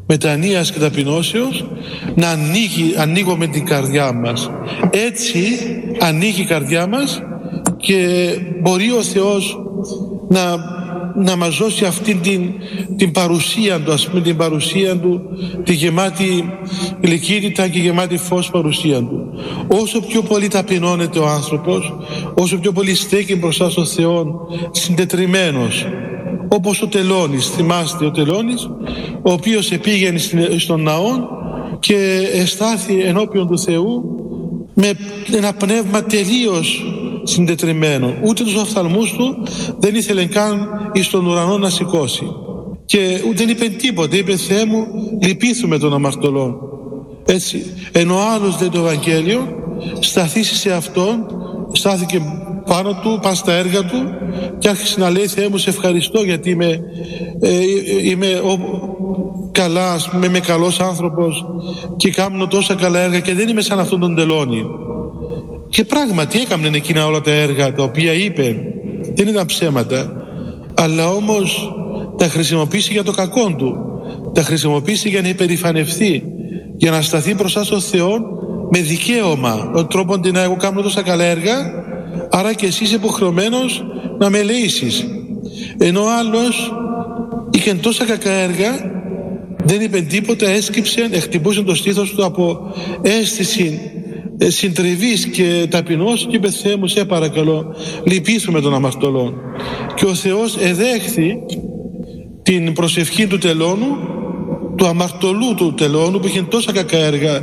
μετανοίας και ταπεινώσεως, να ανοίγουμε την καρδιά μας. Έτσι ανοίγει η καρδιά μας και μπορεί ο Θεός να μας δώσει αυτή την παρουσία του, ας πούμε, την παρουσία του, τη γεμάτη γλυκύτητα και γεμάτη φως παρουσία του. Όσο πιο πολύ ταπεινώνεται ο άνθρωπος, όσο πιο πολύ στέκει μπροστά στον Θεό συντετριμμένος, όπως ο Τελώνης, θυμάστε ο Τελώνης, ο οποίος επήγαινε στον ναό και εστάθη ενώπιον του Θεού με ένα πνεύμα τελείως συντετριμμένο. Ούτε τους οφθαλμούς του δεν ήθελε καν εις τον ουρανό να σηκώσει. Και δεν είπε τίποτα. Είπε, Θεέ μου, λυπήθουμε των αμαρτωλών. Έτσι. Ενώ ο άλλος, λέει το Ευαγγέλιο, σταθήσει σε αυτόν, στάθηκε πάνω του, πάνω στα έργα του και άρχισε να λέει, Θεέ μου, σε ευχαριστώ γιατί είμαι καλά, ας πούμε, είμαι καλός άνθρωπος και κάνω τόσα καλά έργα και δεν είμαι σαν αυτόν τον Τελώνη. Και πράγματι έκαναν εκείνα όλα τα έργα τα οποία είπε, δεν ήταν ψέματα, αλλά όμως τα χρησιμοποίησε για το κακό του, τα χρησιμοποίησε για να υπερηφανευτεί, για να σταθεί μπροστά στον Θεό με δικαίωμα, ο τρόπο ότι να εγώ κάνω τόσα καλά έργα, άρα και εσύ είσαι υποχρεωμένος να με ελεήσεις. Ενώ ο άλλος είχε τόσα κακά έργα, δεν είπε τίποτα, έσκυψε, χτυπούσε το στήθος του από αίσθηση συντριβής και ταπεινός και είπε, Θεέ μου, σε παρακαλώ, λυπήθουμε των αμαρτωλών. Και ο Θεός εδέχθη την προσευχή του Τελώνου, του αμαρτωλού του Τελώνου, που είχε τόσα κακά έργα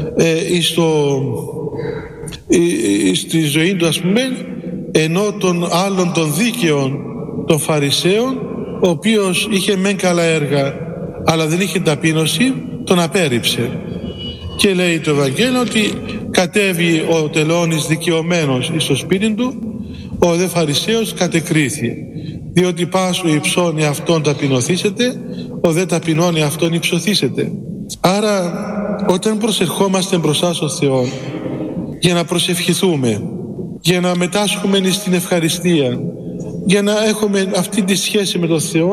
στη ζωή του, ας πούμε, ενώ των άλλων των δίκαιων των Φαρισαίων, ο οποίος είχε μεν καλά έργα αλλά δεν είχε ταπείνωση, τον απέρριψε. Και λέει το Ευαγγέλιο ότι κατέβη ο Τελώνης δικαιωμένος στο σπίτι του, ο δε Φαρισαίος κατεκρίθη, διότι πάσου υψώνει αυτόν ταπεινωθήσετε, ο δε ταπεινώνει αυτόν υψωθήσετε. Άρα όταν προσερχόμαστε μπροστά στον Θεό για να προσευχηθούμε, για να μετάσχουμε στην ευχαριστία, για να έχουμε αυτή τη σχέση με τον Θεό,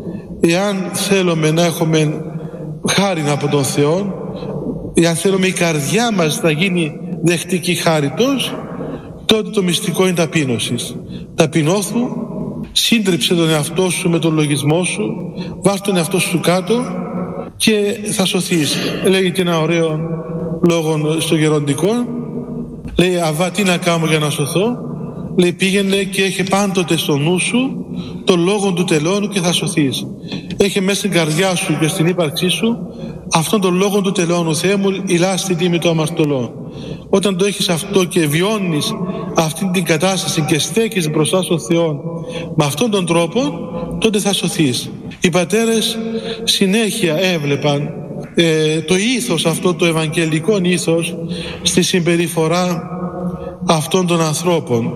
εάν θέλουμε να έχουμε χάρη από τον Θεό, εάν θέλουμε η καρδιά μας να γίνει δεχτική χάριτος, τότε το μυστικό είναι ταπείνωσης. Ταπεινώθου, σύντριψε τον εαυτό σου με τον λογισμό σου, βάζ τον εαυτό σου κάτω και θα σωθείς. Λέγεται ένα ωραίο λόγο στο γεροντικό, λέει, Αβά, τι να κάνω για να σωθώ? Λέει, πήγαινε και έχει πάντοτε στο νου σου τον λόγο του Τελώνου και θα σωθείς. Έχει μέσα στην καρδιά σου και στην ύπαρξή σου αυτόν τον λόγο του Τελώνου. Θεέ μου, ηλάς την τίμη του αμαρτωλό. Όταν το έχεις αυτό και βιώνεις αυτή την κατάσταση και στέκεις μπροστά στον Θεό με αυτόν τον τρόπο, τότε θα σωθείς. Οι πατέρες συνέχεια έβλεπαν το ήθος αυτό, το ευαγγελικό ήθος στη συμπεριφορά αυτών των ανθρώπων,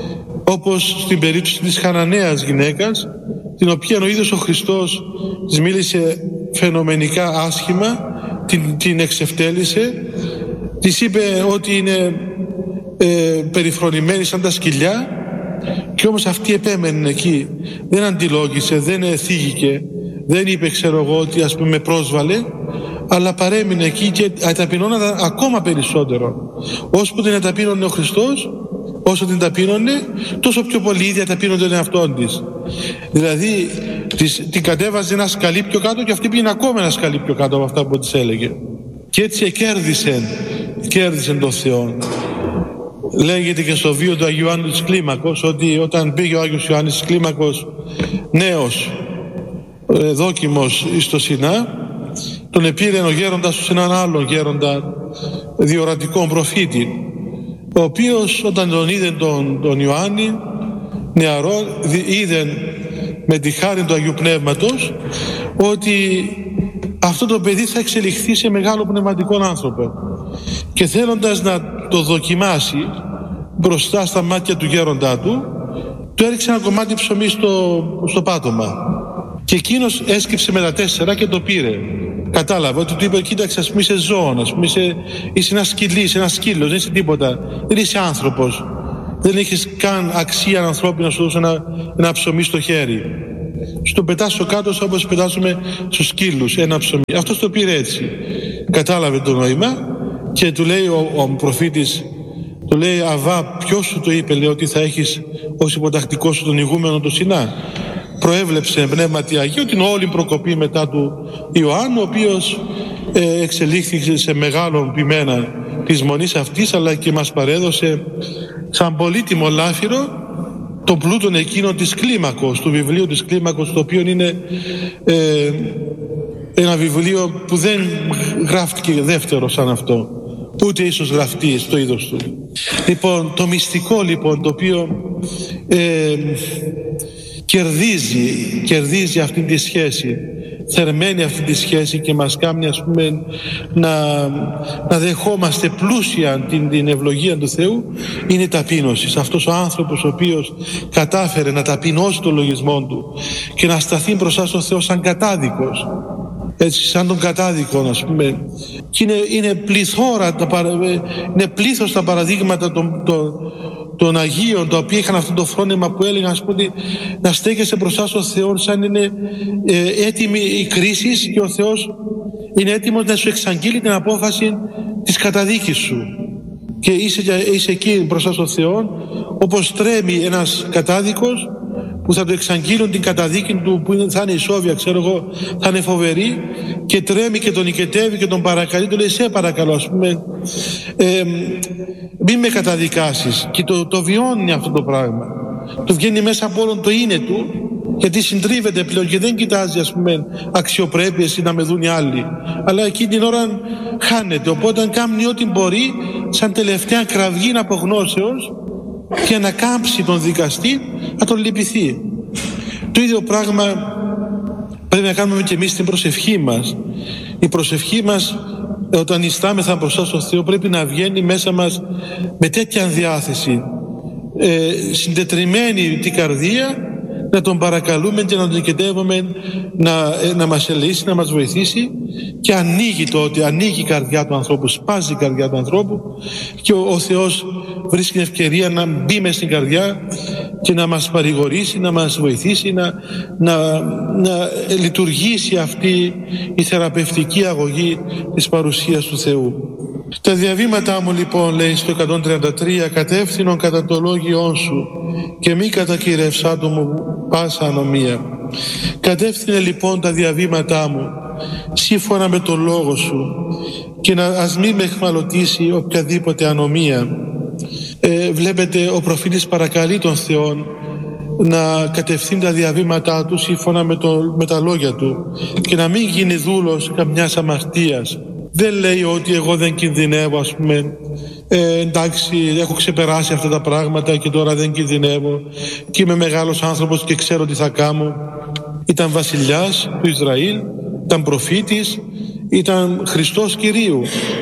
όπως στην περίπτωση της Χαναναίας γυναίκας, την οποία ο ίδιος ο Χριστός της μίλησε φαινομενικά άσχημα, την εξευτέλισε, της είπε ότι είναι περιφρονημένη σαν τα σκυλιά, και όμως αυτή επέμενε εκεί, δεν αντιλόγησε, δεν θίγηκε, δεν είπε, ξέρω εγώ, ότι ας πούμε με πρόσβαλε, αλλά παρέμεινε εκεί και ταπεινώνονταν ακόμα περισσότερο. Όσο που την ταπείνωνε ο Χριστός, όσο την ταπείνωνε, τόσο πιο πολύ ίδια ταπείνωνε τον εαυτόν της. Δηλαδή την κατέβαζε ένα σκαλί πιο κάτω και αυτή πήγαινε ακόμα ένα σκαλί πιο κάτω από αυτά που της έλεγε. Και έτσι κέρδισε τον Θεό. Λέγεται και στο βίο του Αγίου Ιωάννου της Κλίμακος ότι όταν πήγε ο Άγιος Ιωάννης της Κλίμακος νέος δόκιμος στο Σινά, τον επήρε ο γέροντας του σε έναν άλλον γέροντα διορατικό προφήτη, ο οποίος όταν τον είδε τον Ιωάννη νεαρό, είδε με τη χάρη του Αγίου Πνεύματος ότι αυτό το παιδί θα εξελιχθεί σε μεγάλο πνευματικό άνθρωπο, και θέλοντας να το δοκιμάσει μπροστά στα μάτια του γέροντά του έριξε ένα κομμάτι ψωμί στο πάτωμα, και εκείνος έσκυψε με τα 4 και το πήρε. Κατάλαβε ότι του είπε, κοίταξε, ας πούμε είσαι ζώο, ας πούμε είσαι ένα σκυλί, είσαι ένα σκύλος, δεν είσαι τίποτα, δεν είσαι άνθρωπος, δεν έχεις καν αξία ανθρώπινη να σου δώσει ένα ψωμί στο χέρι. σου το πετάσω κάτω όπως πετάσουμε στους σκύλους ένα ψωμί. Αυτός το πήρε έτσι. Κατάλαβε το νόημα και του λέει ο προφήτης, του λέει, Αβά, ποιος σου το είπε, λέει, ότι θα έχεις ως υποτακτικό σου τον ηγούμενο του Σινά? Προέβλεψε πνεύματι Αγίου την όλη προκοπή μετά του Ιωάννου, ο οποίος εξελίχθηκε σε μεγάλο ποιμένα της μονής αυτής, αλλά και μας παρέδωσε σαν πολύτιμο λάφυρο τον πλούτον εκείνο της Κλίμακος, του βιβλίου της Κλίμακος, το οποίο είναι ένα βιβλίο που δεν γράφτηκε δεύτερο σαν αυτό, ούτε ίσως γραφτεί στο είδος του. Λοιπόν, το μυστικό το οποίο κερδίζει αυτή τη σχέση, θερμαίνει αυτή τη σχέση και μας κάνει, ας πούμε, να δεχόμαστε πλούσια την ευλογία του Θεού, είναι η ταπείνωση. Αυτός ο άνθρωπος ο οποίος κατάφερε να ταπεινώσει το λογισμό του και να σταθεί μπροστά στον Θεό σαν κατάδικος, έτσι, σαν τον κατάδικο, ας πούμε, και είναι πλήθος τα παραδείγματα των Αγίων, τα οποία είχαν αυτό το φρόνημα που έλεγαν, ας πούμε, να στέκεσαι μπροστά στον Θεό σαν είναι έτοιμη η κρίση και ο Θεός είναι έτοιμος να σου εξαγγείλει την απόφαση της καταδίκης σου, και είσαι εκεί μπροστά στον Θεό όπως τρέμει ένας κατάδικος που θα το εξαγγείλουν την καταδίκη του, που θα είναι ισόβια, ξέρω εγώ, θα είναι φοβερή, και τρέμει και τον νικετεύει και τον παρακαλεί, του λέει, σε παρακαλώ, ας πούμε, μην με καταδικάσεις. Και το βιώνει αυτό το πράγμα, το βγαίνει μέσα από όλο το είναι του, γιατί συντρίβεται πλέον και δεν κοιτάζει, ας πούμε, αξιοπρέπειες ή να με δουν οι άλλοι, αλλά εκείνη την ώρα χάνεται. Οπότε κάνει ό,τι μπορεί σαν τελευταία κραυγή απογνώσεως και να κάμψει τον δικαστή, να τον λυπηθεί. Το ίδιο πράγμα πρέπει να κάνουμε και εμείς στην προσευχή μας. Η προσευχή μας, όταν ιστάμεθα μπροστά στον Θεό, πρέπει να βγαίνει μέσα μας με τέτοια διάθεση, συντετριμμένη την καρδία, να τον παρακαλούμε και να τον νικητεύουμε να μας ελεήσει, να μας βοηθήσει, και ανοίγει η καρδιά του ανθρώπου, σπάζει η καρδιά του ανθρώπου, και ο Θεός βρίσκει την ευκαιρία να μπει μες στην καρδιά και να μας παρηγορήσει, να μας βοηθήσει να λειτουργήσει αυτή η θεραπευτική αγωγή της παρουσίας του Θεού. Τα διαβήματά μου, λοιπόν, λέει στο 133, κατεύθυνον κατά το λόγιόν σου και μη κατακυρευσάτο μου πάσα ανομία. Κατεύθυνε λοιπόν τα διαβήματά μου σύμφωνα με το λόγο σου, και ας μην με εχμαλωτήσει οποιαδήποτε ανομία. Βλέπετε, ο προφήτης παρακαλεί τον Θεό να κατευθύνει τα διαβήματά του σύμφωνα με τα λόγια του και να μην γίνει δούλος καμιάς αμαρτίας. Δεν λέει ότι εγώ δεν κινδυνεύω, ας πούμε, εντάξει, έχω ξεπεράσει αυτά τα πράγματα και τώρα δεν κινδυνεύω και είμαι μεγάλος άνθρωπος και ξέρω τι θα κάνω. Ήταν βασιλιάς του Ισραήλ, ήταν προφήτης, ήταν Χριστός Κυρίου.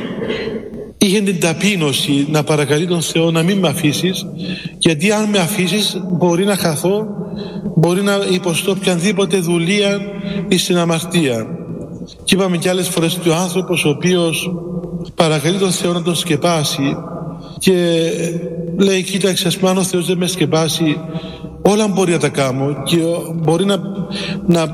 Είχε την ταπείνωση να παρακαλεί τον Θεό να μην με αφήσεις, γιατί αν με αφήσεις μπορεί να χαθώ, μπορεί να υποστώ οποιαδήποτε δουλεία ή στην αμαρτία. Και είπαμε κι άλλες φορές ότι ο άνθρωπος ο οποίος παρακαλεί τον Θεό να τον σκεπάσει και λέει, κοίταξε, ας πούμε, αν ο Θεός δεν με σκεπάσει, όλα μπορεί να τα κάνω και μπορεί να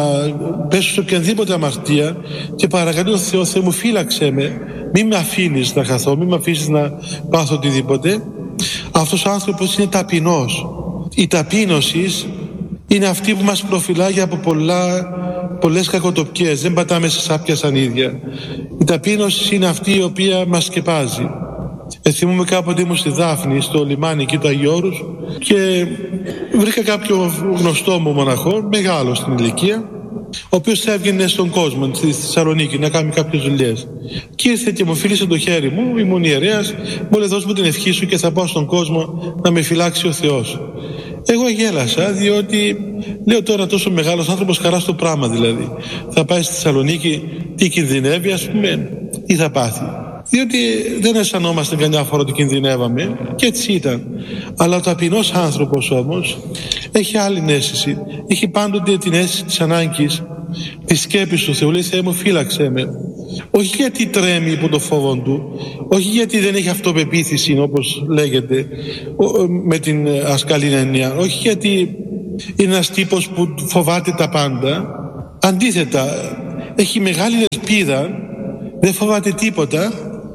πέσω σε οποιαδήποτε αμαρτία, και παρακαλεί τον Θεό, Θεέ μου, φύλαξέ με, μην με αφήνεις να χαθώ, μην με αφήσεις να πάθω οτιδήποτε. Αυτός ο άνθρωπος είναι ταπεινός. Η ταπείνωση είναι αυτή που μας προφυλάγει από πολλές κακοτοπιές. Δεν πατάμε σε σάπια σανίδια. Η ταπείνωση είναι αυτή η οποία μας σκεπάζει. Θυμούμαι κάποτε ήμουν στη Δάφνη, στο λιμάνι εκεί του Αγίου Όρους, και βρήκα κάποιο γνωστό μου μοναχό, μεγάλο στην ηλικία, ο οποίος θα έβγαινε στον κόσμο, στη Θεσσαλονίκη, να κάνει κάποιες δουλειές. Και ήρθε και μου φίλησε το χέρι μου, ήμουν ιερέας, μου λέει, δώσ' μου την ευχή σου και θα πάω στον κόσμο να με φυλάξει ο Θεός. Εγώ γέλασα, διότι λέω, τώρα τόσο μεγάλος άνθρωπος, χαρά στο πράγμα δηλαδή. Θα πάει στη Θεσσαλονίκη, τι κινδυνεύει, ας πούμε, ή θα πάθει. Διότι δεν αισθανόμαστε καμιά φορά ότι κινδυνεύαμε, και έτσι ήταν. Αλλά ο ταπεινός άνθρωπος όμως έχει άλλη αίσθηση. Έχει πάντοτε την αίσθηση της ανάγκης, της σκέπης του Θεού. Λέει, Θεέ μου, φύλαξέ με. Όχι γιατί τρέμει υπό το φόβο του, όχι γιατί δεν έχει αυτοπεποίθηση, όπως λέγεται με την ασκαλή έννοια, όχι γιατί είναι ένας τύπος που φοβάται τα πάντα. Αντίθετα, έχει μεγάλη ελπίδα, δεν φοβάται τίποτα,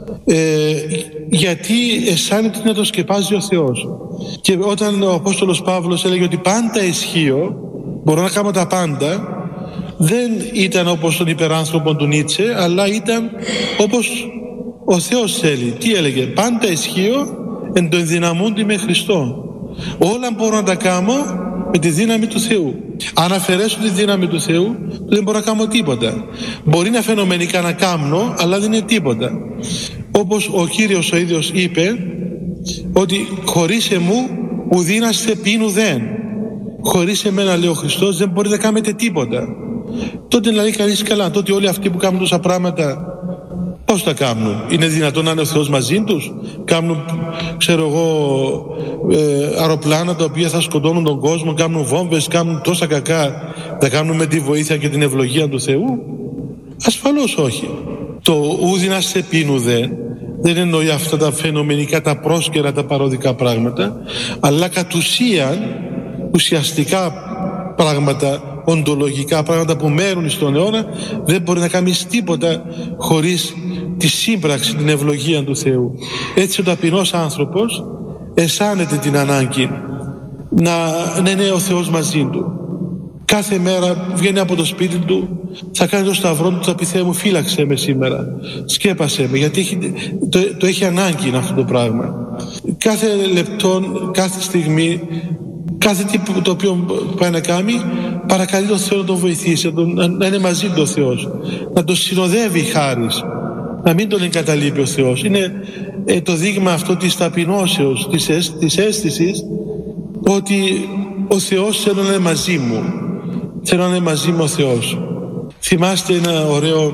γιατί αισθάνεται να το σκεπάζει ο Θεός. Και όταν ο Απόστολος Παύλος έλεγε ότι πάντα ισχύω, μπορώ να κάνω τα πάντα, δεν ήταν όπως τον υπεράνθρωπο του Νίτσε, αλλά ήταν όπως ο Θεός θέλει. Τι έλεγε? Πάντα ισχύω εν το ενδυναμούντι με Χριστό. Όλα μπορώ να τα κάνω με τη δύναμη του Θεού. Αν αφαιρέσω τη δύναμη του Θεού, δεν μπορώ να κάνω τίποτα. Μπορεί να φαινομενικά να κάνω, αλλά δεν είναι τίποτα. Όπως ο Κύριος ο ίδιος είπε, ότι χωρίς εμού ουδήναστε πίν ουδέν. Χωρίς εμένα, λέει ο Χριστός, δεν μπορείτε να κάνετε τίποτα. Τότε να λέει κανείς, καλά, τότε όλοι αυτοί που κάνουν τόσα πράγματα, πώς τα κάνουν? Είναι δυνατόν να είναι ο Θεός μαζί τους? Κάνουν, ξέρω εγώ, αεροπλάνα τα οποία θα σκοτώνουν τον κόσμο, κάνουν βόμβες, κάνουν τόσα κακά, τα κάνουν με τη βοήθεια και την ευλογία του Θεού? Ασφαλώς όχι. Το ούδιναστε πίνουδε δεν εννοεί αυτά τα φαινομενικά, τα πρόσκαιρα, τα παροδικά πράγματα, αλλά κατ' ουσιαστικά πράγματα, οντολογικά πράγματα που μένουν στον αιώνα. Δεν μπορεί να κάνεις τίποτα χωρίς τη σύμπραξη, την ευλογία του Θεού. Έτσι ο ταπεινός άνθρωπος αισθάνεται την ανάγκη να είναι ο Θεός μαζί του. Κάθε μέρα βγαίνει από το σπίτι του, θα κάνει το σταυρό του, θα πει, Θεέ μου, φύλαξε με σήμερα, σκέπασε με, γιατί το έχει ανάγκη αυτό το πράγμα. Κάθε λεπτό, κάθε στιγμή, κάθε τι το οποίο πάει να κάνει, παρακαλεί τον Θεό να τον βοηθήσει, να είναι μαζί του ο Θεός, να τον συνοδεύει η χάρις, να μην τον εγκαταλείπει ο Θεός. Είναι το δείγμα αυτό της ταπεινώσεως, της αίσθησης ότι ο Θεός θέλει να είναι μαζί μου. Θέλω να είναι μαζί μου ο Θεός. Θυμάστε ένα ωραίο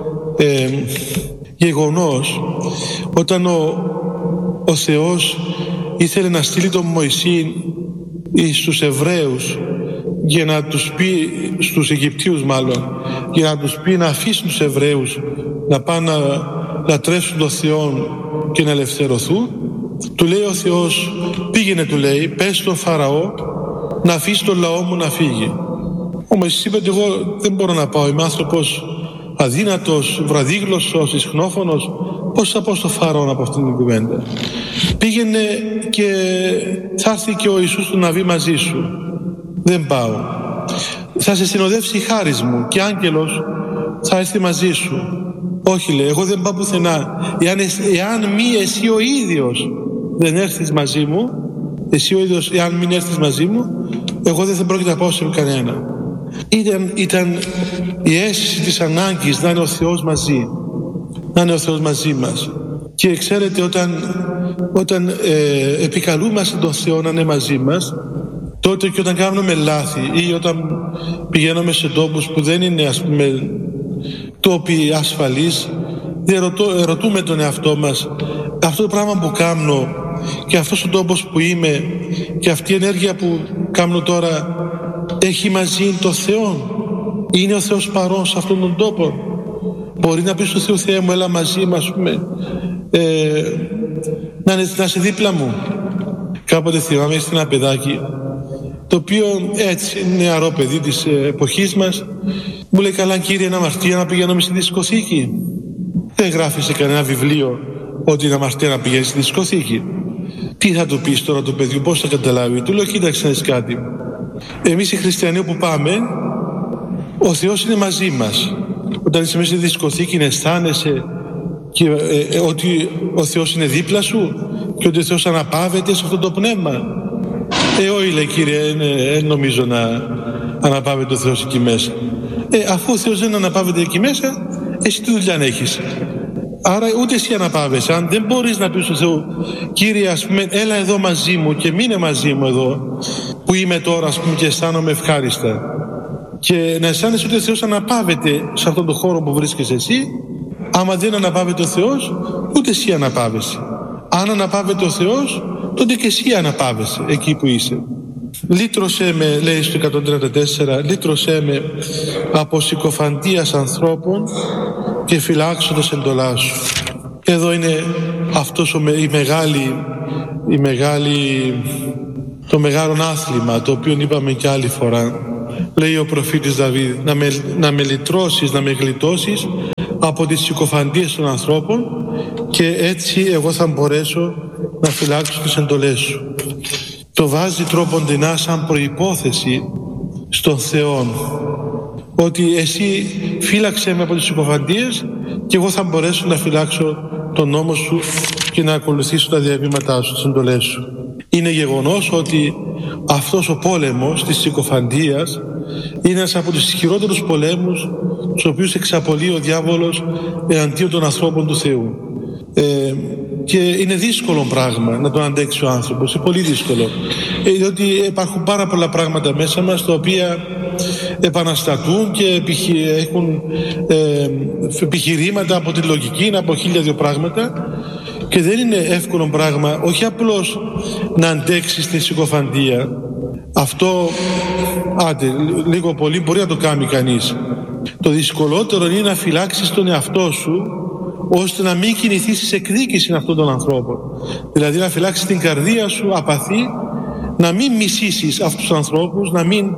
γεγονός, όταν ο Θεός ήθελε να στείλει τον Μωυσή στους Εβραίους για να τους πει, στους Αιγυπτίους μάλλον, για να τους πει να αφήσουν τους Εβραίους να πάνε να λατρεύσουν τον Θεό και να ελευθερωθούν. Του λέει ο Θεός, πήγαινε, του λέει, πες στον Φαραώ να αφήσει τον λαό μου να φύγει. Ο Μωυσής είπε ότι εγώ δεν μπορώ να πάω, είμαι άνθρωπος αδύνατος, βραδίγλωσσος, ισχνόφωνος, πώς θα πάω στο Φαραώ από αυτήν την κουβέντα? Πήγαινε και θα έρθει και ο Ιησούς του Ναβί μαζί σου. Δεν πάω. Θα σε συνοδεύσει η χάρις μου και άγγελος θα έρθει μαζί σου. Όχι, λέει, εγώ δεν πάω πουθενά. Εάν μη εσύ ο ίδιος δεν έρθεις μαζί μου, εσύ ο ίδιος, εάν μην έρθεις μαζί μου, εγώ δεν θα πρόκειται να πάω σε κανένα. Ήταν η αίσθηση της ανάγκης να είναι ο Θεός μαζί, να είναι ο Θεός μαζί μας. Και ξέρετε, όταν επικαλούμαστε τον Θεό να είναι μαζί μας, τότε και όταν κάνουμε λάθη ή όταν πηγαίνουμε σε τόπους που δεν είναι, ας πούμε, τόποι ασφαλείς, ερωτούμε τον εαυτό μας, αυτό το πράγμα που κάνω και αυτός ο τόπος που είμαι και αυτή η ενέργεια που κάνω τώρα έχει μαζί το Θεό? Είναι ο Θεός παρόν σε αυτόν τον τόπο? Μπορεί να πει στο Θεό, Θεέ μου, έλα μαζί μας, ας πούμε, να είσαι δίπλα μου? Κάποτε θυμάμαι, είστε ένα παιδάκι το οποίο έτσι νεαρό παιδί της εποχής μας, μου λέει, καλά κύριε, είναι αμαρτία να πηγαίνουμε στη δισκοθήκη? Δεν γράφει σε κανένα βιβλίο ότι είναι αμαρτία να πηγαίνει στη δισκοθήκη. Τι θα του πεις τώρα του παιδιού, πώς θα καταλάβει? Του λέω, κοίταξε να δεις κάτι. Εμείς οι χριστιανοί που πάμε, ο Θεός είναι μαζί μας. Όταν είσαι μέσα στη δισκοθήκη, αισθάνεσαι και, ότι ο Θεός είναι δίπλα σου και ότι ο Θεός αναπαύεται σε αυτό το πνεύμα? Όχι, λέει, κύριε, νομίζω να αναπαύεται ο Θεός εκεί μέσα. Αφού ο Θεός δεν αναπαύεται εκεί μέσα, εσύ τι δουλειά έχεις? Άρα ούτε εσύ αναπαύεσαι. Αν δεν μπορείς να πεις στον Θεό, κύριε, ας πούμε, έλα εδώ μαζί μου και μείνε μαζί μου εδώ που είμαι τώρα, ας πούμε, και αισθάνομαι ευχάριστα, και να αισθάνεσαι ότι ο Θεός αναπαύεται σε αυτόν τον χώρο που βρίσκεσαι εσύ. Άμα δεν αναπαύεται ο Θεός, ούτε εσύ αναπαύεσαι. Αν αναπαύεται ο Θεός, τότε και εσύ αναπαύεσαι εκεί που είσαι. Λύτρωσέ με, λέει στο 134, λύτρωσέ με από συκοφαντίας ανθρώπων και φυλάξοντας εντολάς σου. Εδώ είναι αυτός η μεγάλη το μεγάλο άθλημα, το οποίο είπαμε και άλλη φορά. Λέει ο προφήτης Δαβίδ, να με λυτρώσεις, να με γλιτώσεις από τις συκοφαντίες των ανθρώπων και έτσι εγώ θα μπορέσω να φυλάξω τις εντολές σου. Το βάζει τρόποντινά σαν προϋπόθεση στον Θεό, ότι εσύ φύλαξε με από τις συκοφαντίες και εγώ θα μπορέσω να φυλάξω τον νόμο σου και να ακολουθήσω τα διαβήματά σου, τις εντολές σου. Είναι γεγονός ότι αυτός ο πόλεμος της συκοφαντίας είναι ένας από τους ισχυρότερους πολέμους τους οποίους εξαπολύει ο διάβολος εναντίον των ανθρώπων του Θεού. Και είναι δύσκολο πράγμα να το αντέξει ο άνθρωπος, είναι πολύ δύσκολο, διότι υπάρχουν πάρα πολλά πράγματα μέσα μας τα οποία επαναστατούν και έχουν επιχειρήματα από τη λογική, από 1002 πράγματα, και δεν είναι εύκολο πράγμα όχι απλώς να αντέξεις την συκοφαντία. Αυτό λίγο πολύ μπορεί να το κάνει κανείς. Το δυσκολότερο είναι να φυλάξεις τον εαυτό σου ώστε να μην κινηθείς σε εκδίκηση αυτών των ανθρώπων. Δηλαδή να φυλάξεις την καρδία σου απαθή, να μην μισήσεις αυτούς τους ανθρώπους, να μην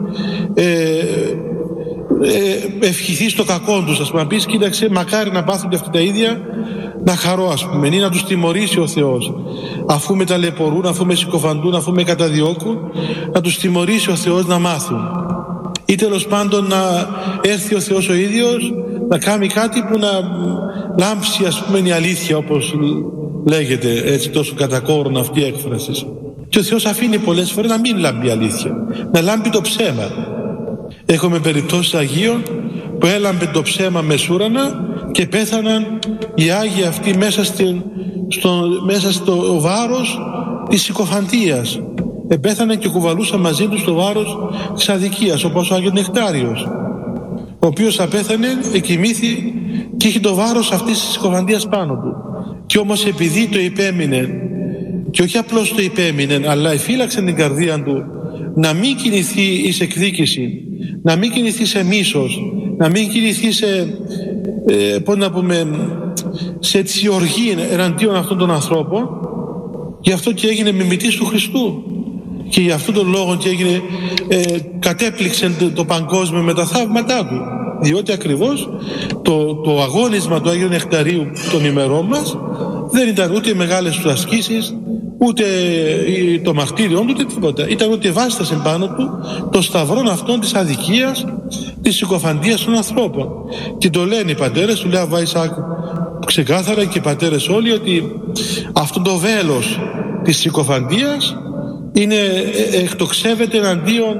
ευχηθείς το κακό τους, ας πούμε, να πεις κοίταξε μακάρι να πάθουν και αυτά τα ίδια, να χαρώ, ας πούμε, ή να τους τιμωρήσει ο Θεός αφού με ταλαιπωρούν, αφού με συκοφαντούν, αφού με καταδιώκουν, να τους τιμωρήσει ο Θεός να μάθουν, ή τέλος πάντων να έρθει ο Θεός ο ίδιος να κάνει κάτι που να λάμψει, ας πούμε, η αλήθεια, όπως λέγεται έτσι τόσο κατακόρον αυτή η έκφραση. Και ο Θεός αφήνει πολλές φορές να μην λάμπει η αλήθεια, να λάμπει το ψέμα. Έχουμε περιπτώσεις Αγίων που έλαμπε το ψέμα μεσούρανα και πέθαναν οι Άγιοι αυτοί μέσα στο βάρος της συκοφαντίας. Πέθαναν και κουβαλούσαν μαζί τους το βάρος της αδικίας, όπως ο Άγιος Νεκτάριος, ο οποίος απέθανε, εκοιμήθη και είχε το βάρος αυτής της συκοφαντίας πάνω του. Και όμως επειδή το υπέμεινε, και όχι απλώς το υπέμεινε, αλλά εφύλαξε την καρδία του να μην κινηθεί εις εκδίκηση, να μην κινηθεί σε μίσος, να μην κινηθεί σε έτσι οργή εναντίον αυτών των ανθρώπων, γι' αυτό και έγινε μιμητής του Χριστού. Και γι' αυτόν τον λόγο και έγινε, κατέπληξε το παγκόσμιο με τα θαύματά του. Διότι ακριβώς το αγώνισμα του Αγίου Νεκταρίου των ημερών μας δεν ήταν ούτε οι μεγάλες του ασκήσεις, ούτε το μαρτύριό του, ούτε τίποτα. Ήταν ότι βάστασε πάνω του το σταυρόν αυτών της αδικίας, της συκοφαντίας των ανθρώπων. Και το λένε οι πατέρες, του λέει Αβάησάκ ξεκάθαρα και οι πατέρες όλοι, ότι αυτό το βέλος της συκοφαντίας εκτοξεύεται εναντίον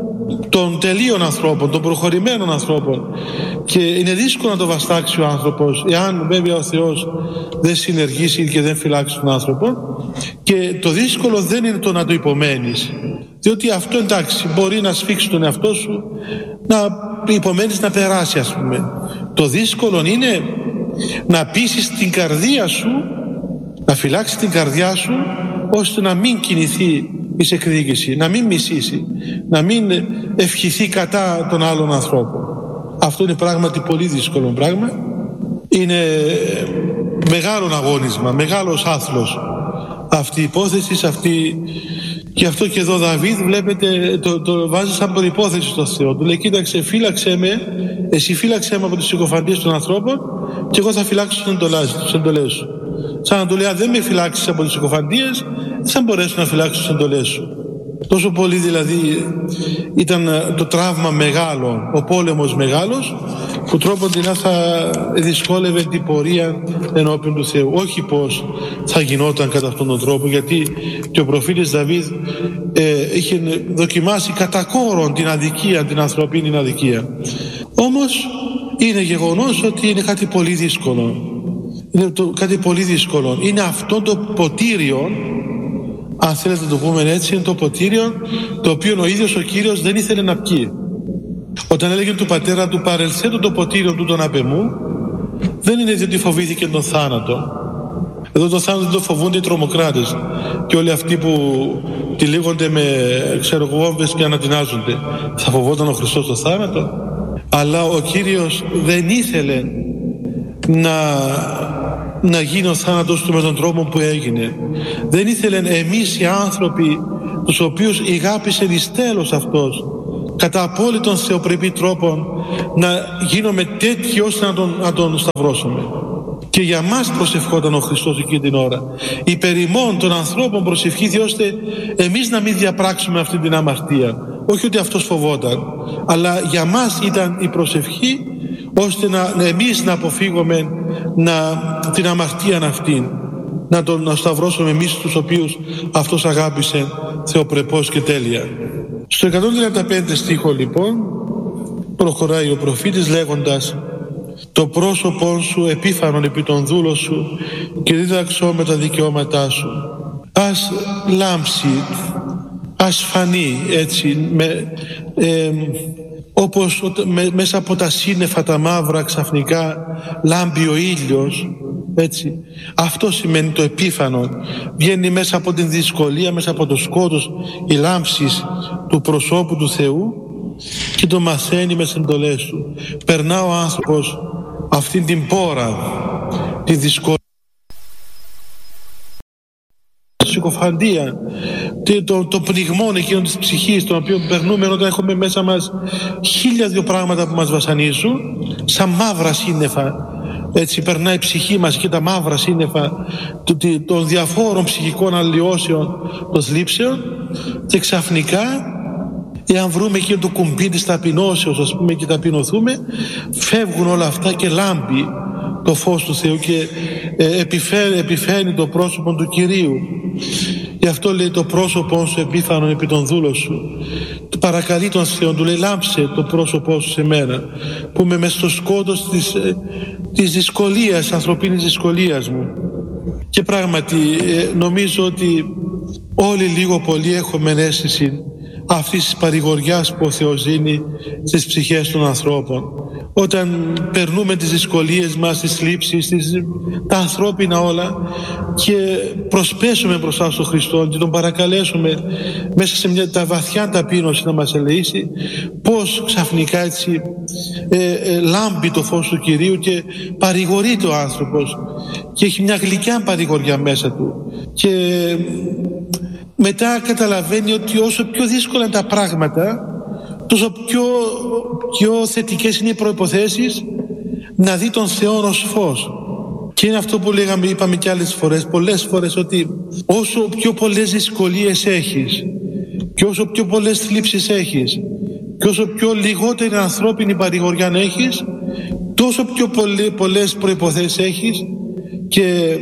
των τελείων ανθρώπων, των προχωρημένων ανθρώπων, και είναι δύσκολο να το βαστάξει ο άνθρωπος εάν βέβαια ο Θεός δεν συνεργήσει και δεν φυλάξει τον άνθρωπο. Και το δύσκολο δεν είναι το να το υπομένεις, διότι αυτό εντάξει μπορεί να σφίξει τον εαυτό σου, να υπομένεις να περάσει, ας πούμε. Το δύσκολο είναι να πείσεις την καρδία σου, να φυλάξεις την καρδιά σου ώστε να μην κινηθεί εις εκδίκηση, να μην μισήσει, να μην ευχηθεί κατά των άλλων ανθρώπων. Αυτό είναι πράγματι πολύ δύσκολο πράγμα. Είναι μεγάλο αγώνισμα, μεγάλος άθλος αυτή η υπόθεση, και αυτό και εδώ ο Δαβίδ βλέπετε το βάζει σαν προϋπόθεση στο Θεό. Του λέει κοίταξε, φύλαξε με, εσύ φύλαξε με από τις συκοφαντίες των ανθρώπων και εγώ θα φυλάξω τις εντολές σου. Σαν να του λέει, αν δεν με φυλάξεις από τις συκοφαντίες, δεν θα μπορέσω να φυλάξω τις εντολές σου. Τόσο πολύ δηλαδή ήταν το τραύμα μεγάλο, ο πόλεμος μεγάλος, που τρόποντινά θα δυσκόλευε την πορεία ενώπιον του Θεού. Όχι πως θα γινόταν κατά αυτόν τον τρόπο, γιατί και ο προφήτης Δαβίδ είχε δοκιμάσει κατά κόρον την αδικία, την ανθρωπίνη αδικία. Όμως είναι γεγονός ότι είναι κάτι πολύ δύσκολο. Είναι κάτι πολύ δύσκολο. Είναι αυτό το ποτήριο, αν θέλετε να το πούμε έτσι, είναι το ποτήριο το οποίο ο ίδιος ο Κύριος δεν ήθελε να πιει. Όταν έλεγε του πατέρα του παρελθέτω το ποτήριο του τον απ' εμού, δεν είναι διότι φοβήθηκε τον θάνατο. Εδώ το θάνατο δεν το φοβούνται οι τρομοκράτες και όλοι αυτοί που τυλίγονται με βόμβες και ανατινάζονται. Θα φοβόταν ο Χριστός το θάνατο? Αλλά ο Κύριος δεν ήθελε να γίνει ο θάνατος του με τον τρόπο που έγινε. Δεν ήθελε εμείς οι άνθρωποι τους οποίους ηγάπησε εις τέλος αυτός, κατά απόλυτον θεοπρεπή τρόπον, να γίνομαι τέτοιοι ώστε να τον σταυρώσουμε. Και για μας προσευχόταν ο Χριστός εκείνη την ώρα. Υπέρ ημών των ανθρώπων προσευχήθη, ώστε εμείς να μην διαπράξουμε αυτή την αμαρτία. Όχι ότι αυτός φοβόταν, αλλά για μας ήταν η προσευχή, ώστε εμείς να αποφύγουμε την αμαρτία αυτήν, να τον σταυρώσουμε εμείς τους οποίους αυτός αγάπησε θεοπρεπώς και τέλεια. Στο 135 στίχο λοιπόν προχωράει ο προφήτης λέγοντας: «Το πρόσωπον σου επίφανον επί τον δούλο σου και δίδαξω με τα δικαιώματά σου». Ας λάμψει, ας φανεί έτσι, όπως μέσα από τα σύννεφα τα μαύρα ξαφνικά λάμπει ο ήλιος, έτσι. Αυτό σημαίνει το επίφανο. Βγαίνει μέσα από την δυσκολία, μέσα από το σκότος, η λάμψη του προσώπου του Θεού και το μαθαίνει με τις εντολές του. Περνά ο άνθρωπος αυτήν την πόρα, τη δυσκολία, τη συκοφαντία, το πνιγμόν εκείνο της ψυχής, τον οποίο περνούμε όταν έχουμε μέσα μας 1002 πράγματα που μας βασανίζουν, σαν μαύρα σύννεφα. Έτσι περνάει η ψυχή μας και τα μαύρα σύννεφα των διαφόρων ψυχικών αλλοιώσεων, των θλίψεων, και ξαφνικά, εάν βρούμε εκείνο το κουμπί της ταπεινώσεως, ας πούμε, και ταπεινωθούμε, φεύγουν όλα αυτά και λάμπει το φως του Θεού και επιφαίνει το πρόσωπο του Κυρίου. Γι' αυτό λέει: «Το πρόσωπό σου επίφανον επί τον δούλο σου». Παρακαλεί τον Θεό, του λέει: «Λάμψε το πρόσωπό σου σε μένα, που είμαι μες στο σκότος της δυσκολίας, ανθρωπίνης δυσκολίας μου». Και πράγματι νομίζω ότι όλοι λίγο πολύ έχουμε αίσθηση αυτής της παρηγοριάς που ο Θεός δίνει στις ψυχές των ανθρώπων. Όταν περνούμε τις δυσκολίες μας, τις θλίψεις, τα ανθρώπινα όλα, και προσπέσουμε μπροστά στον Χριστό και τον παρακαλέσουμε μέσα σε τα βαθιά ταπείνωση να μας ελεήσει, πώς ξαφνικά έτσι λάμπει το φως του Κυρίου και παρηγορείται ο άνθρωπος και έχει μια γλυκιά παρηγοριά μέσα του, και μετά καταλαβαίνει ότι όσο πιο δύσκολα είναι τα πράγματα, τόσο πιο θετικές είναι οι προϋποθέσεις να δει τον Θεό ως φως. Και είναι αυτό που είπαμε και άλλες φορές, πολλές φορές, ότι όσο πιο πολλές δυσκολίες έχεις και όσο πιο πολλές θλίψεις έχεις και όσο πιο λιγότερη ανθρώπινη παρηγοριά να έχεις, τόσο πιο πολλές προϋποθέσεις έχεις και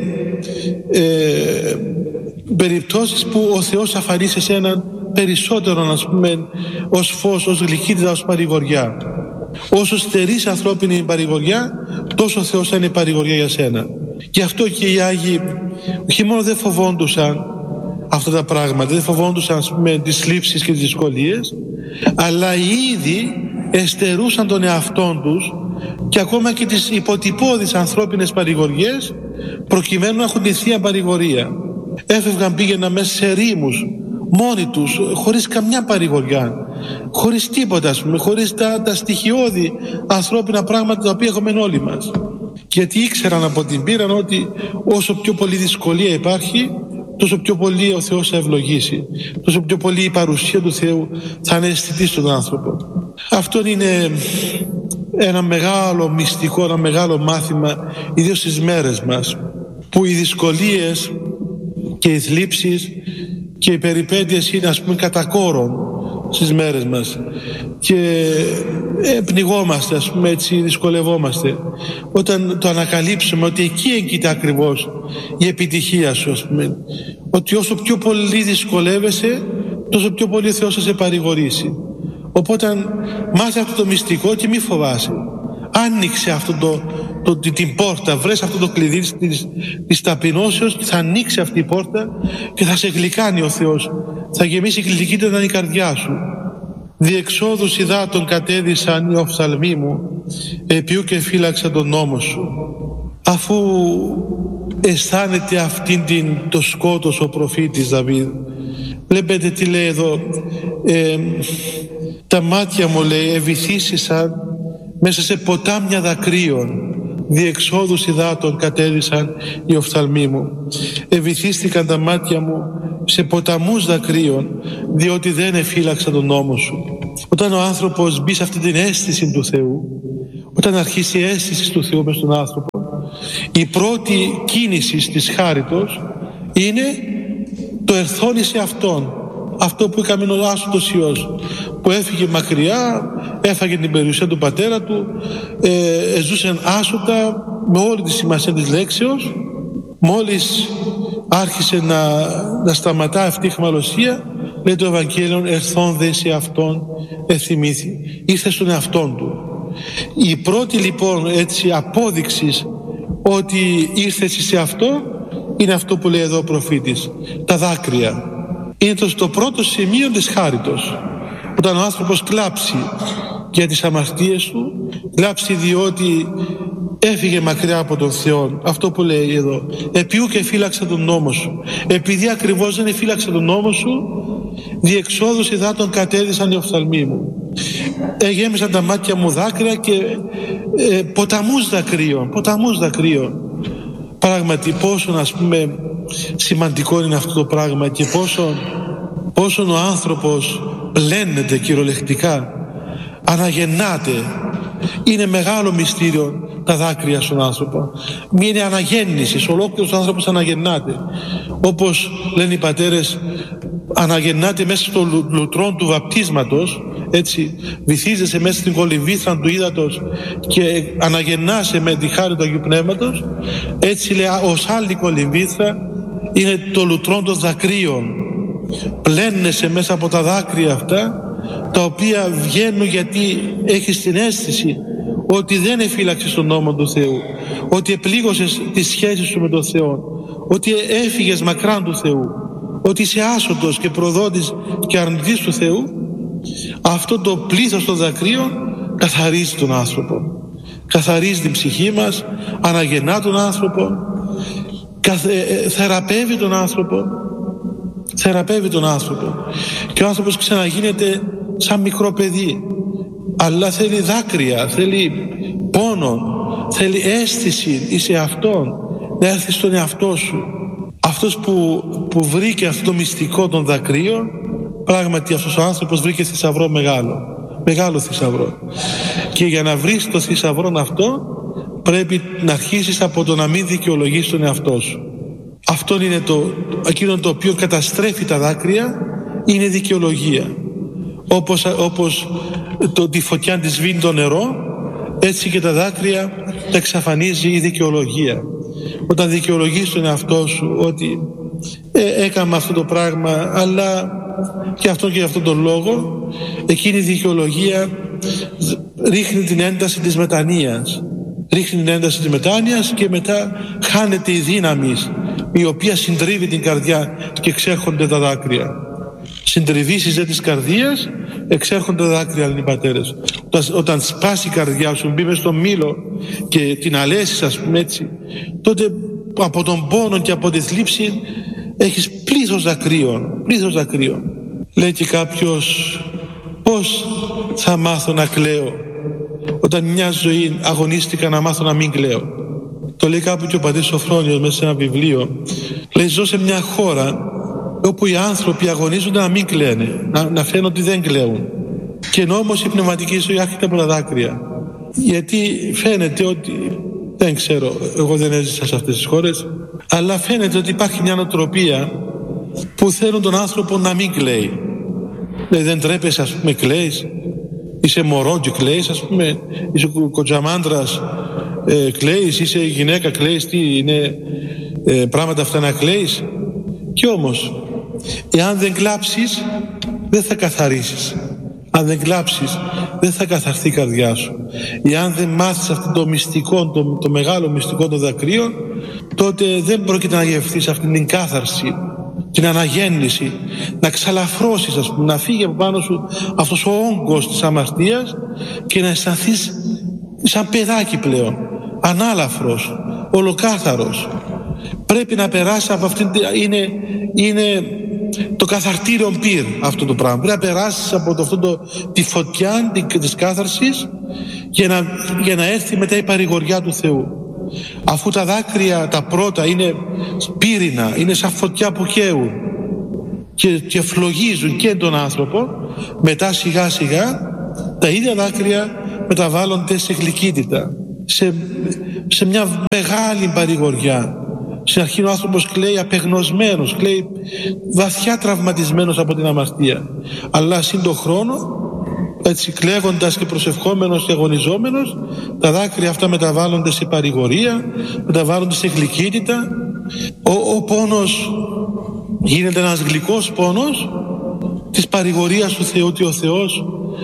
περιπτώσεις που ο Θεός αφανεί σε έναν περισσότερο, ας πούμε, ως φως, ως γλυκύτητα, ως παρηγοριά. Όσο στερείς ανθρώπινη παρηγοριά, τόσο ο Θεός θα είναι παρηγοριά για σένα. Γι' αυτό και οι Άγιοι όχι μόνο δεν φοβόντουσαν αυτά τα πράγματα, δεν φοβόντουσαν, ας πούμε, τις θλίψεις και τις δυσκολίες, αλλά ήδη εστερούσαν τον εαυτόν τους και ακόμα και τις υποτυπώδεις ανθρώπινες παρηγοριές, προκειμένου να έχουν τη Θεία Παρηγορία. Έφευγαν, πήγαιναν μέσα σε ερήμους μόνοι τους, χωρίς καμιά παρηγοριά, χωρίς τίποτα, ας πούμε, χωρίς τα στοιχειώδη ανθρώπινα πράγματα τα οποία έχουμε όλοι μας. Γιατί ήξεραν από την πείρα ότι όσο πιο πολύ δυσκολία υπάρχει, τόσο πιο πολύ ο Θεός θα ευλογήσει, τόσο πιο πολύ η παρουσία του Θεού θα είναι αισθητή στον άνθρωπο. Αυτό είναι ένα μεγάλο μυστικό, ένα μεγάλο μάθημα, ιδίως στις μέρες μας, που οι δυσκολίες και οι θλίψεις και οι περιπέτειες είναι, ας πούμε, κατά κόρον στις μέρες μας, και πνιγόμαστε, ας πούμε, έτσι δυσκολευόμαστε. Όταν το ανακαλύψουμε ότι εκεί έγκυται ακριβώς η επιτυχία σου, ας πούμε, ότι όσο πιο πολύ δυσκολεύεσαι, τόσο πιο πολύ ο Θεός θα σε παρηγορήσει. Οπότε μάθε αυτό το μυστικό και μη φοβάσαι. Άνοιξε αυτό την πόρτα, βρες αυτό το κλειδί της ταπεινώσεως και θα ανοίξει αυτή η πόρτα και θα σε γλυκάνει ο Θεός. Θα γεμίσει γλυκύτητα η καρδιά σου. Διεξόδους υδάτων κατέδυσαν οι οφθαλμοί μου, επιού και φύλαξα τον νόμο σου. Αφού αισθάνεται αυτήν το σκότος ο προφήτης Δαβίδ, βλέπετε τι λέει εδώ, τα μάτια μου, λέει, ευηθύσισαν μέσα σε ποτάμια δακρύων, διεξόδους υδάτων κατέδυσαν οι οφθαλμοί μου. Ευηθύστηκαν τα μάτια μου σε ποταμούς δακρύων, διότι δεν εφύλαξα τον νόμο σου. Όταν ο άνθρωπος μπει σε αυτή την αίσθηση του Θεού, όταν αρχίσει η αίσθηση του Θεού μες στον άνθρωπο, η πρώτη κίνηση της χάριτος είναι το ερθόνι σε Αυτόν. Αυτό που έκαμε ο άσωτος Υιός, που έφυγε μακριά, έφαγε την περιουσία του πατέρα του, ζούσε άσωτα με όλη τη σημασία της λέξεως. Μόλις άρχισε να σταματά αυτή η αιχμαλωσία, λέει το Ευαγγέλιο, ερθών δε σε Αυτόν εθυμήθη. Ήρθε στον εαυτόν του. Η πρώτη λοιπόν έτσι απόδειξη ότι ήρθε σε αυτό είναι αυτό που λέει εδώ ο προφήτης, τα δάκρυα. Είναι το πρώτο σημείο της χάριτος. Όταν ο άνθρωπος κλάψει για τις αμαρτίες του, κλάψει διότι έφυγε μακριά από τον Θεό, αυτό που λέει εδώ, επιού και φύλαξα τον νόμο σου. Επειδή ακριβώς δεν εφύλαξα τον νόμο σου, διεξόδους υδάτων κατέδυσαν οι οφθαλμοί μου. Γέμισαν τα μάτια μου δάκρυα και ποταμούς δακρύων. Πράγματι πόσο σημαντικό είναι αυτό το πράγμα και πόσο ο άνθρωπος πλένεται κυριολεκτικά, αναγεννάται. Είναι μεγάλο μυστήριο τα δάκρυα στον άνθρωπο. Είναι αναγέννηση, ολόκληρος ο άνθρωπος αναγεννάται. Όπως λένε οι πατέρες, αναγεννάται μέσα στο λουτρόν του βαπτίσματος, έτσι, βυθίζεσαι μέσα στην κολυμβήθρα του ύδατος και αναγεννάσαι με τη χάρη του Αγίου Πνεύματος. Έτσι λέει, ως άλλη κολυμβήθρα είναι το λουτρόν των δακρύων. Πλένεσαι μέσα από τα δάκρυα αυτά, τα οποία βγαίνουν γιατί έχεις την αίσθηση ότι δεν εφύλαξες τον νόμο του Θεού, ότι επλήγωσες τις σχέσεις σου με τον Θεό, ότι έφυγες μακράν του Θεού, ότι είσαι άσωτος και προδότης και αρνητής του Θεού. Αυτό το πλήθος των δακρύων καθαρίζει τον άνθρωπο, καθαρίζει την ψυχή μας, αναγεννά τον άνθρωπο, θεραπεύει τον άνθρωπο, και ο άνθρωπος ξαναγίνεται σαν μικρό παιδί. Αλλά θέλει δάκρυα, θέλει πόνο, θέλει αίσθηση εις εαυτόν, να έρθει στον εαυτό σου. Αυτός που βρήκε αυτό το μυστικό των δακρύων, πράγματι αυτός ο άνθρωπος βρήκε θησαυρό μεγάλο θησαυρό. Και για να βρεις το θησαυρό αυτό, πρέπει να αρχίσεις από το να μην δικαιολογείς τον εαυτό σου. Αυτό είναι εκείνο το οποίο καταστρέφει τα δάκρυα, είναι δικαιολογία. Όπως τη φωτιά της σβήνει το νερό, έτσι και τα δάκρυα τα εξαφανίζει η δικαιολογία. Όταν δικαιολογείς τον εαυτό σου ότι έκανα αυτό το πράγμα, αλλά και αυτόν τον λόγο, εκείνη η δικαιολογία ρίχνει την ένταση της μετανοίας. Και μετά χάνεται η δύναμη η οποία συντρίβει την καρδιά και εξέρχονται τα δάκρυα. Συντριβήσεις δε της καρδίας, εξέρχονται τα δάκρυα, λένε οι πατέρες. Όταν σπάσει η καρδιά σου, μπει μες στο μήλο και την αλέσεις, ας πούμε έτσι, τότε από τον πόνο και από τη θλίψη έχεις πλήθος δακρύων. Λέει και κάποιος, πώς θα μάθω να κλαίω όταν μια ζωή αγωνίστηκα να μάθω να μην κλαίω? Το λέει κάπου και ο πατήρ Σοφρόνιος μέσα σε ένα βιβλίο. Λέει, ζω σε μια χώρα όπου οι άνθρωποι αγωνίζονται να μην κλαίνε, να φαίνονται ότι δεν κλαίουν. Και ενώ όμως η πνευματική ζωή άρχεται από τα δάκρυα. Γιατί φαίνεται ότι, δεν ξέρω, εγώ δεν έζησα σε αυτές τις χώρες, αλλά φαίνεται ότι υπάρχει μια νοοτροπία που θέλουν τον άνθρωπο να μην κλαίει. Δηλαδή δεν τρέπεσαι, ας πούμε, κλαίεις, είσαι μωρό και κλαίεις, ας πούμε, είσαι κοτζαμάντρας, κλαίεις, είσαι γυναίκα, κλαίεις, τι είναι πράγματα αυτά να κλαίεις? Κι όμως, εάν δεν κλάψεις, δεν θα καθαρίσεις. Αν δεν κλάψεις, δεν θα καθαρθεί η καρδιά σου. Εάν δεν μάθεις αυτό το μυστικό, το μεγάλο μυστικό των δακρύων, τότε δεν πρόκειται να γευθείς αυτήν την κάθαρση, την αναγέννηση, να ξαλαφρώσεις, ας πούμε, να φύγει από πάνω σου αυτός ο όγκος της αμαρτίας και να αισθανθείς σαν παιδάκι πλέον, ανάλαφρος, ολοκάθαρος. Πρέπει να περάσει από αυτήν, είναι το καθαρτήριο πυρ αυτό το πράγμα. Πρέπει να περάσεις από τη φωτιά της κάθαρσης για να έρθει μετά η παρηγοριά του Θεού. Αφού τα δάκρυα τα πρώτα είναι πύρινα, είναι σαν φωτιά που καίουν, και φλογίζουν και τον άνθρωπο, μετά σιγά σιγά τα ίδια δάκρυα μεταβάλλονται σε γλυκύτητα, σε μια μεγάλη παρηγοριά. Στην αρχή ο άνθρωπος κλαίει απεγνωσμένος, κλαίει βαθιά τραυματισμένος από την αμαρτία, αλλά σύν τον χρόνο, έτσι κλαίγοντας και προσευχόμενος και αγωνιζόμενος, τα δάκρυα αυτά μεταβάλλονται σε παρηγορία, μεταβάλλονται σε γλυκύτητα. Ο πόνος γίνεται ένας γλυκός πόνος της παρηγορίας του Θεού, ότι ο Θεός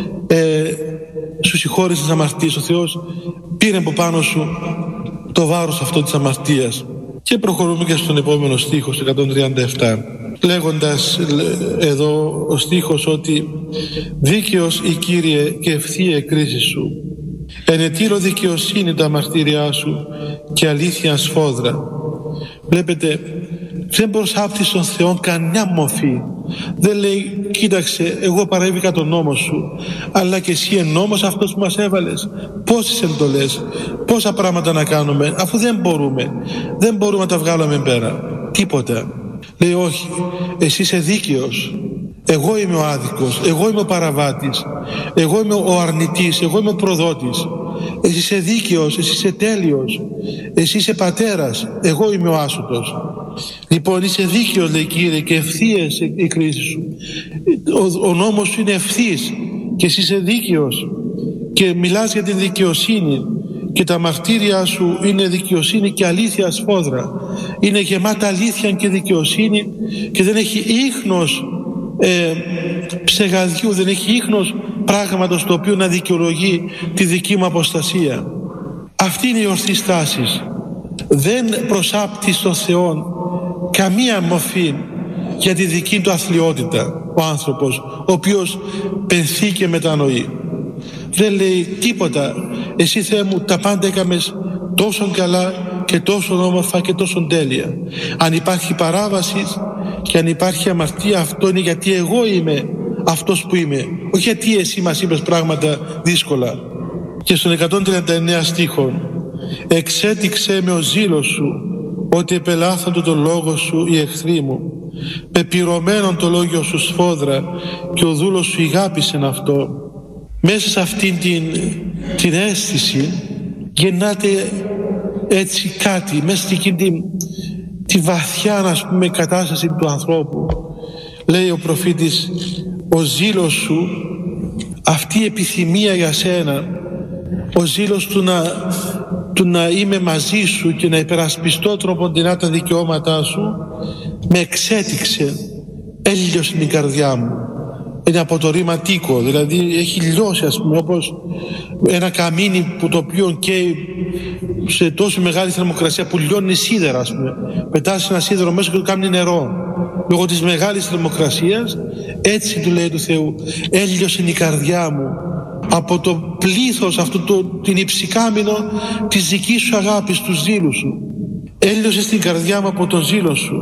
σου συγχώρησε τις αμαρτίες, ο Θεός πήρε από πάνω σου το βάρος αυτό της αμαρτίας. Και προχωρούμε και στον επόμενο στίχο, στο 137, λέγοντας εδώ ο στίχος ότι «Δίκαιος η Κύριε και ευθεία η κρίση σου, ενετήρω δικαιοσύνη τα μαρτύριά σου και αλήθεια σφόδρα». Βλέπετε, δεν προσάπτει στον Θεό καμιά μορφή. Δεν λέει «Κοίταξε, εγώ παρέβηκα τον νόμο σου, αλλά και εσύ εν νόμος αυτός που μας έβαλες, πόσες εντολές, πόσα πράγματα να κάνουμε, αφού δεν μπορούμε να τα βγάλουμε πέρα, τίποτα». Λέει όχι, εσύ είσαι δίκαιος, εγώ είμαι ο άδικος, εγώ είμαι ο παραβάτης, εγώ είμαι ο αρνητής, εγώ είμαι ο προδότης. Εσύ είσαι δίκαιος, εσύ είσαι τέλειος, εσύ είσαι πατέρας, εγώ είμαι ο άσωτος. Λοιπόν, είσαι δίκαιος, λέει Κύριε, και ευθείες η κρίση σου. Ο νόμος σου είναι ευθύς και εσύ είσαι δίκαιος και μιλάς για την δικαιοσύνη και τα μαρτύρια σου είναι δικαιοσύνη και αλήθεια σφόδρα. Είναι γεμάτα αλήθεια και δικαιοσύνη και δεν έχει ίχνος ψεγαδιού, δεν έχει ίχνος πράγματος το οποίο να δικαιολογεί τη δική μου αποστασία. Αυτή είναι η ορθή στάση. Δεν προσάπτει στον Θεό καμία μορφή για τη δική του αθλιότητα ο άνθρωπος, ο οποίος πενθεί και μετανοεί. Δεν λέει τίποτα, εσύ Θεέ μου τα πάντα έκαμες τόσο καλά και τόσο όμορφα και τόσο τέλεια. Αν υπάρχει παράβαση και αν υπάρχει αμαρτία, αυτό είναι γιατί εγώ είμαι αυτός που είμαι, όχι γιατί εσύ μας είπες πράγματα δύσκολα. Και στον 139 στίχο, εξέτηξέ με ο ζήλος σου ότι επελάθαντο το λόγο σου οι εχθροί μου, πεπυρωμένον το λόγιο σου σφόδρα και ο δούλος σου ηγάπησεν αυτό. Μέσα σε αυτήν την αίσθηση γεννάται έτσι κάτι, μέσα σε εκείνη τη βαθιά, ας πούμε, κατάσταση του ανθρώπου. Λέει ο προφήτης, ο ζήλος σου, αυτή η επιθυμία για σένα, ο ζήλος του να είμαι μαζί σου και να υπερασπιστώ τροποντινά τα δικαιώματά σου, με εξέτηξε, έλειωσε την καρδιά μου. Είναι από το ρήμα τίκο, δηλαδή έχει λιώσει, ας πούμε, όπως ένα καμίνι που το οποίο καίει σε τόσο μεγάλη θερμοκρασία που λιώνει σίδερα, ας πούμε. Πετάς ένα σίδερο μέσα και το κάνει νερό λόγω της μεγάλης θερμοκρασίας. Έτσι του λέει του Θεού, έλειωσε η καρδιά μου από το πλήθος αυτού την υψηκάμινο της δικής σου αγάπης, του ζήλου σου. Έλειωσε στην καρδιά μου από τον ζήλο σου,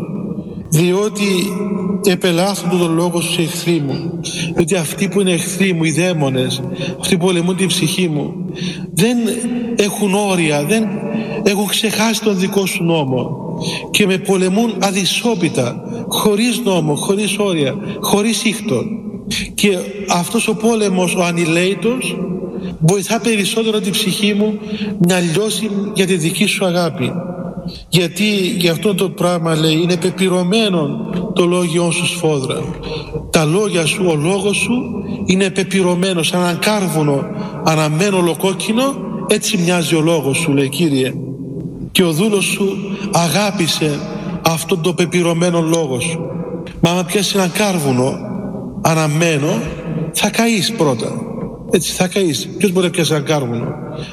διότι επελάθουν τον λόγο σου σε εχθροί μου. Διότι αυτοί που είναι εχθροί μου, οι δαίμονες, αυτοί που πολεμούν την ψυχή μου, δεν έχουν όρια, δεν έχουν ξεχάσει τον δικό σου νόμο και με πολεμούν αδυσόπιτα, χωρίς νόμο, χωρίς όρια, χωρίς ήχτο. Και αυτός ο πόλεμος, ο ανηλαίητος, βοηθά περισσότερο την ψυχή μου να λιώσει για τη δική σου αγάπη. Γιατί για αυτό το πράγμα, λέει, είναι πεπυρωμένο το λόγιο σου σφόδρα. Τα λόγια σου, ο λόγος σου είναι πεπυρωμένο σαν ένα κάρβουνο αναμένο ολοκόκκινο. Έτσι μοιάζει ο λόγος σου, λέει Κύριε. Και ο δούλος σου αγάπησε αυτόν το πεπυρωμένο λόγο σου. Μα άμα πιάσει ένα κάρβουνο αναμένο, θα καείς πρώτα. Έτσι θα καείς. Ποιος μπορεί να πιάσει ένα κάρβουνο?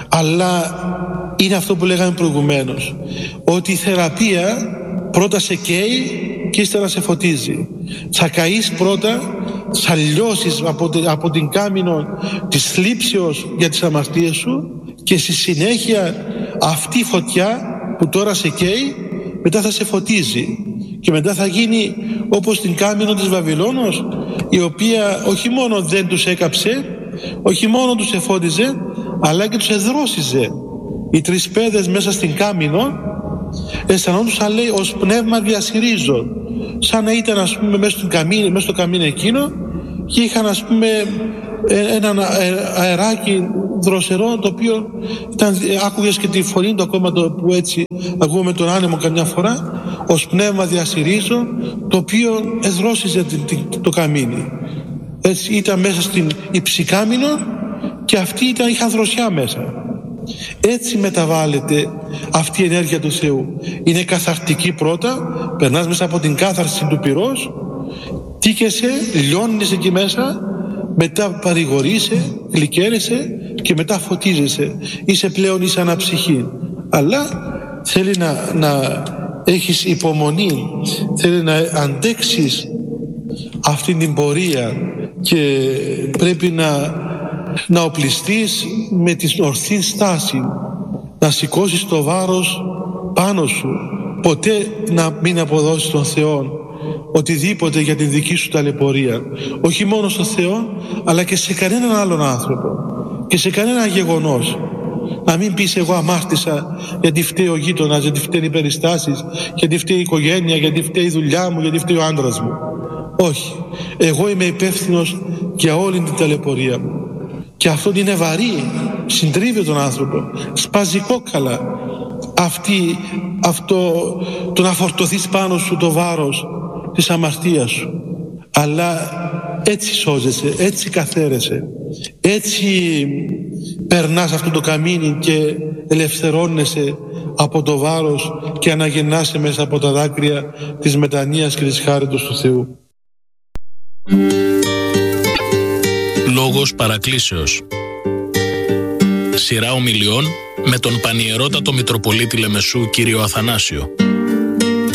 Αλλά είναι αυτό που λέγαμε προηγουμένως, ότι η θεραπεία πρώτα σε καίει και ύστερα σε φωτίζει. Θα καείς πρώτα, θα λιώσεις από την κάμινο της θλίψεως για τις αμαρτίες σου και στη συνέχεια αυτή η φωτιά που τώρα σε καίει μετά θα σε φωτίζει και μετά θα γίνει όπως την κάμινο της Βαβυλώνος, η οποία όχι μόνο δεν τους έκαψε, όχι μόνο τους εφώτιζε, αλλά και τους εδρόσιζε. Οι τρεις παιδες μέσα στην κάμινο αισθανόντουσαν, λέει, ως πνεύμα διασυρίζω. σαν να ήταν, ας πούμε, μέσα στο καμίνο εκείνο, και είχαν, ας πούμε, έναν αεράκι δροσερό, το οποίο άκουγες και τη φωνή του ακόμα, που έτσι ακούμε τον άνεμο καμιά φορά, ως πνεύμα διασυρίζω, το οποίο εδρόσιζε το καμίνι. Έτσι ήταν μέσα στην υψηκάμινο και αυτή είχαν δροσιά μέσα. Έτσι μεταβάλλεται αυτή η ενέργεια του Θεού. Είναι καθαρτική πρώτα, περνάς μέσα από την κάθαρση του πυρός, τίκεσαι, λιώνεις εκεί μέσα, μετά παρηγορείσαι, γλυκαίνεσαι και μετά φωτίζεσαι. Είσαι πλέον εις αναψυχή. Αλλά θέλει να έχεις υπομονή, θέλει να αντέξεις αυτή την πορεία και πρέπει να οπλιστείς με την ορθή στάση, να σηκώσεις το βάρος πάνω σου, ποτέ να μην αποδώσεις τον Θεό οτιδήποτε για την δική σου ταλαιπωρία, όχι μόνο στον Θεό αλλά και σε κανέναν άλλον άνθρωπο και σε κανένα γεγονός. Να μην πεις εγώ αμάρτησα γιατί φταίει ο γείτονας, γιατί φταίνουν οι περιστάσεις, γιατί φταίει η οικογένεια, γιατί φταίει η δουλειά μου, γιατί φταίει ο άντρας μου. Όχι, εγώ είμαι υπεύθυνος για όλη την ταλαιπωρία μου. Και αυτό είναι βαρύ, συντρίβει τον άνθρωπο, σπάζει κόκκαλα το να φορτωθείς πάνω σου το βάρος της αμαρτίας σου. Αλλά έτσι σώζεσαι, έτσι καθαίρεσαι, έτσι περνάς αυτό το καμίνι και ελευθερώνεσαι από το βάρος και αναγεννάσαι μέσα από τα δάκρυα της μετανοίας και της χάριτος του Θεού. Λόγος παρακλήσεως. Σειρά ομιλιών με τον Πανιερότατο Μητροπολίτη Λεμεσού κύριο Αθανάσιο.